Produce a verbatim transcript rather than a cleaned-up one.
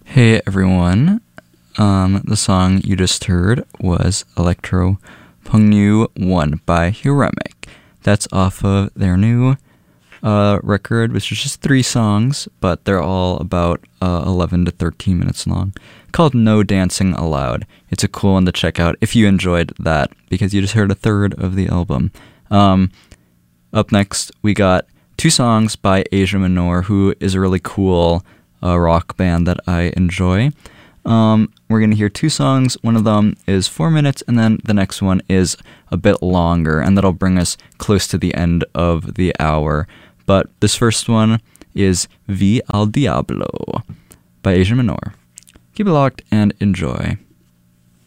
Hey everyone. Um, the song you just heard was Electro Pungnu one by Huremic. That's off of their new uh, record, which is just three songs, but they're all about uh, eleven to thirteen minutes long, called No Dancing Allowed. It's a cool one to check out if you enjoyed that, because you just heard a third of the album. Um, up next, we got two songs by Asia Minor, who is a really cool uh, rock band that I enjoy. Um, we're going to hear two songs. One of them is four minutes, and then the next one is a bit longer, and that'll bring us close to the end of the hour. But this first one is Vi al Diablo by Asia Minor. Keep it locked and enjoy.